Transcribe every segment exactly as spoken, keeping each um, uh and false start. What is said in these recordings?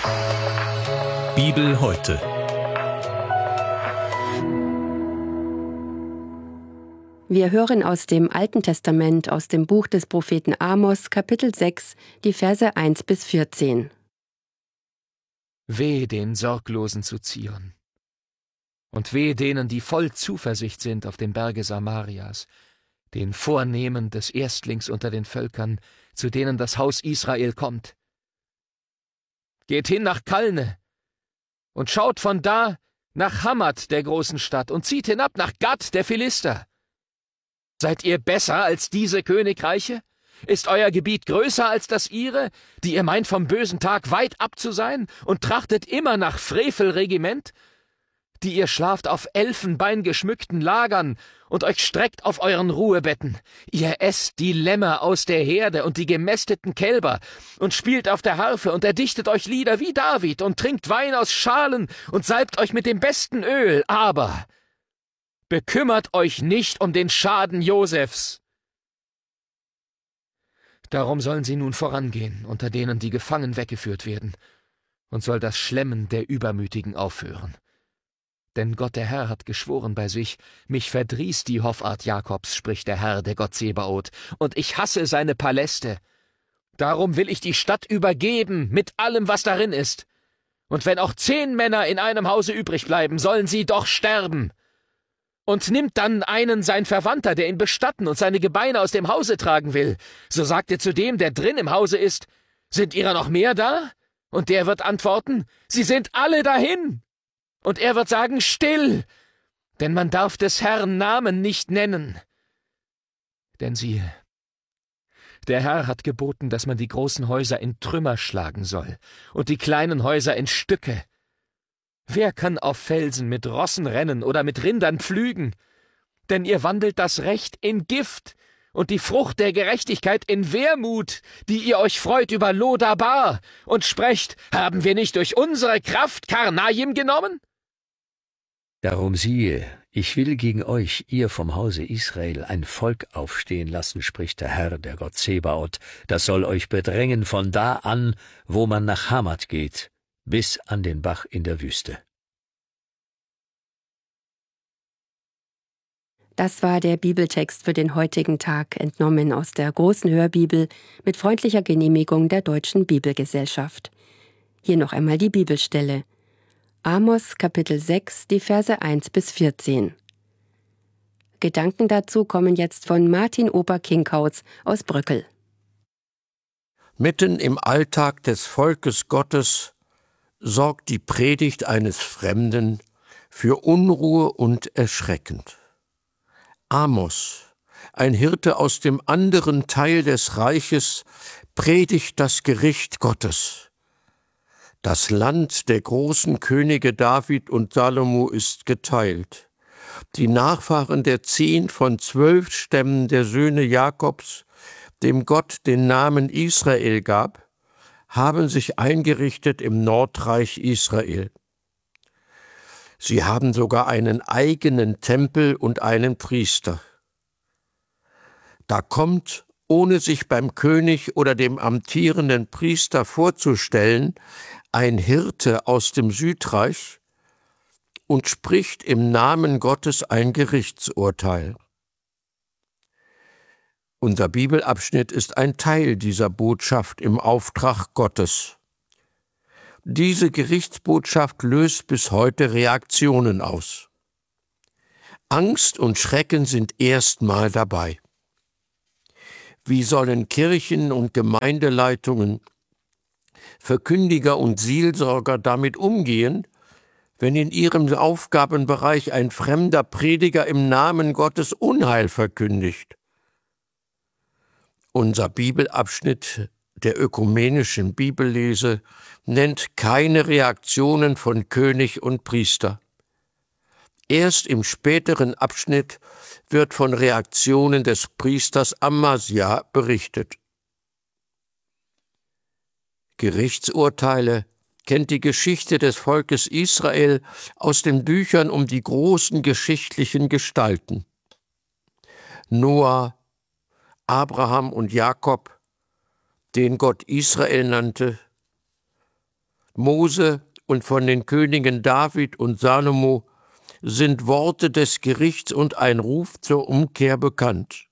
Bibel heute. Wir hören aus dem Alten Testament, aus dem Buch des Propheten Amos, Kapitel sechs, die Verse eins bis vierzehn. Weh den Sorglosen zu Zion, und weh denen, die voll Zuversicht sind auf dem Berge Samarias, den Vornehmen des Erstlings unter den Völkern, zu denen das Haus Israel kommt. Geht hin nach Kalne und schaut von da nach Hammat, der großen Stadt, und zieht hinab nach Gad, der Philister. Seid ihr besser als diese Königreiche? Ist euer Gebiet größer als das ihre, die ihr meint, vom bösen Tag weit ab zu sein, und trachtet immer nach Frevelregiment? Die ihr schlaft auf elfenbeingeschmückten Lagern und euch streckt auf euren Ruhebetten. Ihr esst die Lämmer aus der Herde und die gemästeten Kälber und spielt auf der Harfe und erdichtet euch Lieder wie David und trinkt Wein aus Schalen und salbt euch mit dem besten Öl. Aber bekümmert euch nicht um den Schaden Josefs. Darum sollen sie nun vorangehen, unter denen die Gefangen weggeführt werden, und soll das Schlemmen der Übermütigen aufhören. Denn Gott der Herr hat geschworen bei sich, mich verdrieß die Hoffart Jakobs, spricht der Herr, der Gott Zebaoth, und ich hasse seine Paläste. Darum will ich die Stadt übergeben, mit allem, was darin ist. Und wenn auch zehn Männer in einem Hause übrig bleiben, sollen sie doch sterben. Und nimmt dann einen sein Verwandter, der ihn bestatten und seine Gebeine aus dem Hause tragen will. So sagt er zu dem, der drin im Hause ist, sind ihrer noch mehr da? Und der wird antworten, sie sind alle dahin. Und er wird sagen, still, denn man darf des Herrn Namen nicht nennen. Denn siehe, der Herr hat geboten, dass man die großen Häuser in Trümmer schlagen soll und die kleinen Häuser in Stücke. Wer kann auf Felsen mit Rossen rennen oder mit Rindern pflügen? Denn ihr wandelt das Recht in Gift und die Frucht der Gerechtigkeit in Wermut, die ihr euch freut über Lodabar und sprecht, haben wir nicht durch unsere Kraft Karnaim genommen? Darum siehe, ich will gegen euch, ihr vom Hause Israel, ein Volk aufstehen lassen, spricht der Herr, der Gott Zebaoth, das soll euch bedrängen von da an, wo man nach Hammat geht, bis an den Bach in der Wüste. Das war der Bibeltext für den heutigen Tag, entnommen aus der großen Hörbibel mit freundlicher Genehmigung der Deutschen Bibelgesellschaft. Hier noch einmal die Bibelstelle. Amos Kapitel sechs, die Verse eins bis vierzehn. Gedanken dazu kommen jetzt von Martin Ober-Kinkhaus aus Bröckel. Mitten im Alltag des Volkes Gottes sorgt die Predigt eines Fremden für Unruhe und Erschrecken. Amos, ein Hirte aus dem anderen Teil des Reiches, predigt das Gericht Gottes. Das Land der großen Könige David und Salomo ist geteilt. Die Nachfahren der zehn von zwölf Stämmen der Söhne Jakobs, dem Gott den Namen Israel gab, haben sich eingerichtet im Nordreich Israel. Sie haben sogar einen eigenen Tempel und einen Priester. Da kommt, ohne sich beim König oder dem amtierenden Priester vorzustellen, ein Hirte aus dem Südreich und spricht im Namen Gottes ein Gerichtsurteil. Unser Bibelabschnitt ist ein Teil dieser Botschaft im Auftrag Gottes. Diese Gerichtsbotschaft löst bis heute Reaktionen aus. Angst und Schrecken sind erstmal dabei. Wie sollen Kirchen und Gemeindeleitungen, Verkündiger und Seelsorger damit umgehen, wenn in ihrem Aufgabenbereich ein fremder Prediger im Namen Gottes Unheil verkündigt? Unser Bibelabschnitt der ökumenischen Bibellese nennt keine Reaktionen von König und Priester. Erst im späteren Abschnitt wird von Reaktionen des Priesters Amasja berichtet. Gerichtsurteile kennt die Geschichte des Volkes Israel aus den Büchern um die großen geschichtlichen Gestalten. Noah, Abraham und Jakob, den Gott Israel nannte, Mose und von den Königen David und Salomo sind Worte des Gerichts und ein Ruf zur Umkehr bekannt.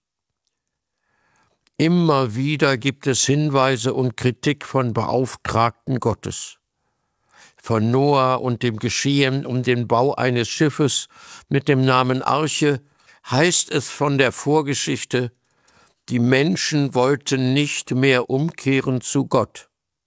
Immer wieder gibt es Hinweise und Kritik von Beauftragten Gottes. Von Noah und dem Geschehen um den Bau eines Schiffes mit dem Namen Arche heißt es von der Vorgeschichte, die Menschen wollten nicht mehr umkehren zu Gott.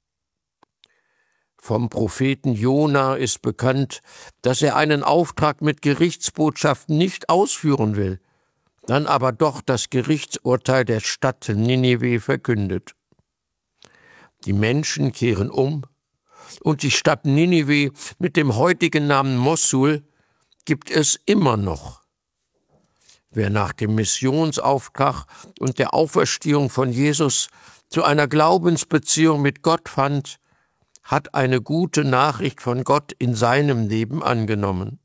Vom Propheten Jona ist bekannt, dass er einen Auftrag mit Gerichtsbotschaften nicht ausführen will, dann aber doch das Gerichtsurteil der Stadt Ninive verkündet. Die Menschen kehren um, und die Stadt Ninive mit dem heutigen Namen Mossul gibt es immer noch. Wer nach dem Missionsauftrag und der Auferstehung von Jesus zu einer Glaubensbeziehung mit Gott fand, hat eine gute Nachricht von Gott in seinem Leben angenommen.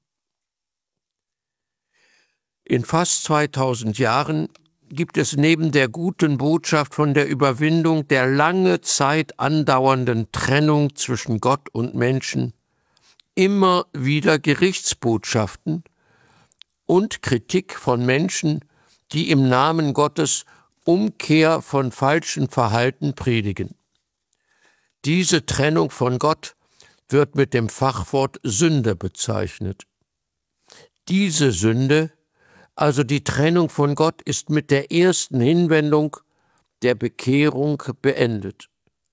In fast zweitausend Jahren gibt es neben der guten Botschaft von der Überwindung der lange Zeit andauernden Trennung zwischen Gott und Menschen immer wieder Gerichtsbotschaften und Kritik von Menschen, die im Namen Gottes Umkehr von falschem Verhalten predigen. Diese Trennung von Gott wird mit dem Fachwort Sünde bezeichnet. Diese Sünde, also die Trennung von Gott, ist mit der ersten Hinwendung der Bekehrung beendet.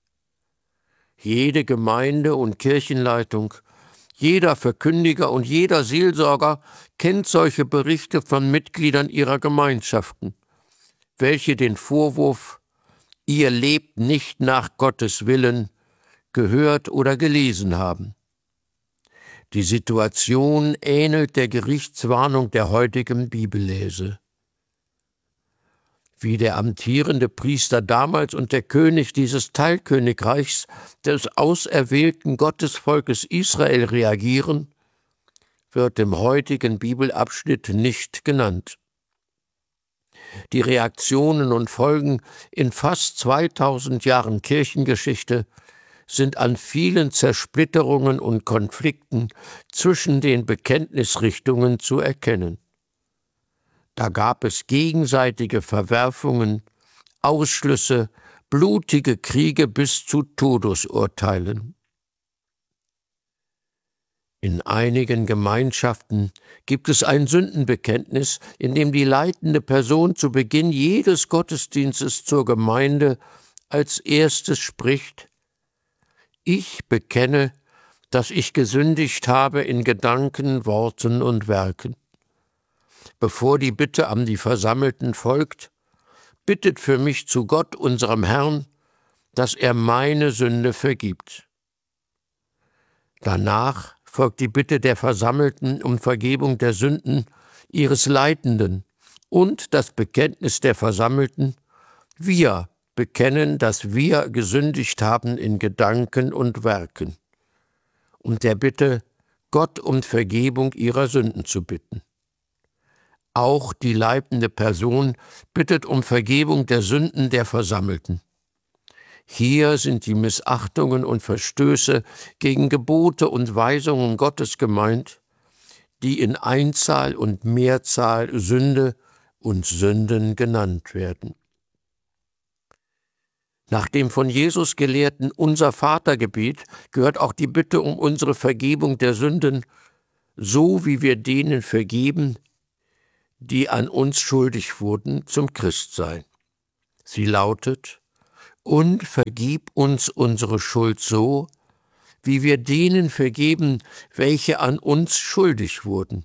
Jede Gemeinde und Kirchenleitung, jeder Verkündiger und jeder Seelsorger kennt solche Berichte von Mitgliedern ihrer Gemeinschaften, welche den Vorwurf, ihr lebt nicht nach Gottes Willen, gehört oder gelesen haben. Die Situation ähnelt der Gerichtswarnung der heutigen Bibellese. Wie der amtierende Priester damals und der König dieses Teilkönigreichs des auserwählten Gottesvolkes Israel reagieren, wird im heutigen Bibelabschnitt nicht genannt. Die Reaktionen und Folgen in fast zweitausend Jahren Kirchengeschichte sind an vielen Zersplitterungen und Konflikten zwischen den Bekenntnisrichtungen zu erkennen. Da gab es gegenseitige Verwerfungen, Ausschlüsse, blutige Kriege bis zu Todesurteilen. In einigen Gemeinschaften gibt es ein Sündenbekenntnis, in dem die leitende Person zu Beginn jedes Gottesdienstes zur Gemeinde als erstes spricht: Ich bekenne, dass ich gesündigt habe in Gedanken, Worten und Werken. Bevor die Bitte an die Versammelten folgt, bittet für mich zu Gott, unserem Herrn, dass er meine Sünde vergibt. Danach folgt die Bitte der Versammelten um Vergebung der Sünden ihres Leitenden und das Bekenntnis der Versammelten: Wir bekennen, dass wir gesündigt haben in Gedanken und Werken, und der Bitte, Gott um Vergebung ihrer Sünden zu bitten. Auch die leitende Person bittet um Vergebung der Sünden der Versammelten. Hier sind die Missachtungen und Verstöße gegen Gebote und Weisungen Gottes gemeint, die in Einzahl und Mehrzahl Sünde und Sünden genannt werden. Nach dem von Jesus gelehrten Unser-Vater-Gebet gehört auch die Bitte um unsere Vergebung der Sünden, so wie wir denen vergeben, die an uns schuldig wurden, zum Christsein. Sie lautet: Und vergib uns unsere Schuld so, wie wir denen vergeben, welche an uns schuldig wurden.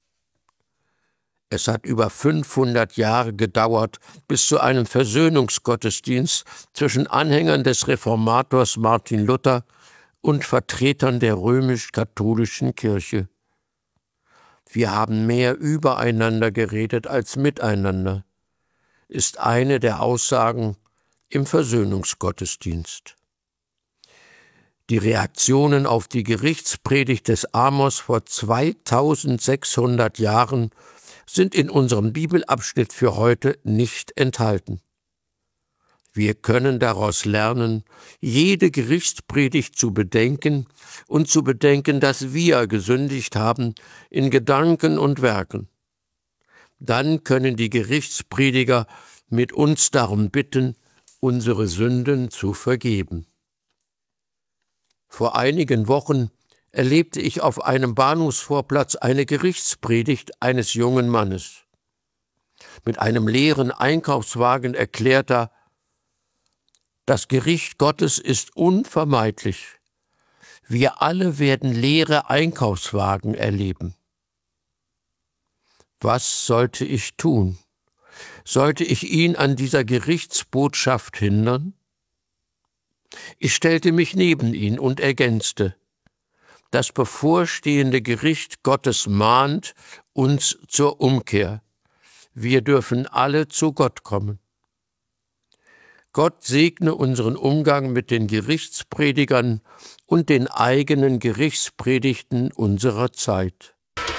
Es hat über fünfhundert Jahre gedauert bis zu einem Versöhnungsgottesdienst zwischen Anhängern des Reformators Martin Luther und Vertretern der römisch-katholischen Kirche. Wir haben mehr übereinander geredet als miteinander, ist eine der Aussagen im Versöhnungsgottesdienst. Die Reaktionen auf die Gerichtspredigt des Amos vor zweitausendsechshundert Jahren sind in unserem Bibelabschnitt für heute nicht enthalten. Wir können daraus lernen, jede Gerichtspredigt zu bedenken und zu bedenken, dass wir gesündigt haben in Gedanken und Werken. Dann können die Gerichtsprediger mit uns darum bitten, unsere Sünden zu vergeben. Vor einigen Wochen erlebte ich auf einem Bahnhofsvorplatz eine Gerichtspredigt eines jungen Mannes. Mit einem leeren Einkaufswagen erklärt er: Das Gericht Gottes ist unvermeidlich. Wir alle werden leere Einkaufswagen erleben. Was sollte ich tun? Sollte ich ihn an dieser Gerichtsbotschaft hindern? Ich stellte mich neben ihn und ergänzte: Das bevorstehende Gericht Gottes mahnt uns zur Umkehr. Wir dürfen alle zu Gott kommen. Gott segne unseren Umgang mit den Gerichtspredigern und den eigenen Gerichtspredigten unserer Zeit.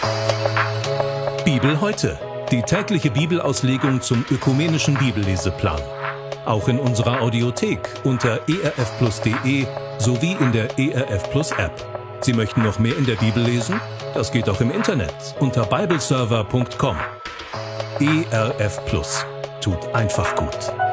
Bibel heute, die tägliche Bibelauslegung zum ökumenischen Bibelleseplan. Auch in unserer Audiothek unter e r f plus punkt de sowie in der E R F Plus App. Sie möchten noch mehr in der Bibel lesen? Das geht auch im Internet unter bibleserver punkt com. E R F Plus tut einfach gut.